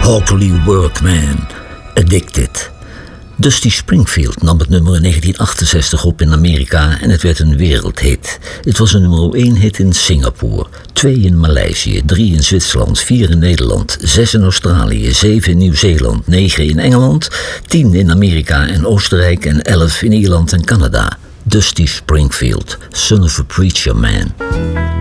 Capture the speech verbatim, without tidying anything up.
Hawkley Workman, Addicted. Dusty Springfield nam het nummer in negentien achtenzestig op in Amerika en het werd een wereldhit. Het was een nummer één hit in Singapore, twee in Maleisië, drie in Zwitserland, vier in Nederland, zes in Australië, zeven in Nieuw-Zeeland, negen in Engeland, tien in Amerika en Oostenrijk en elf in Ierland en Canada. Dusty Springfield, Son of a Preacher Man.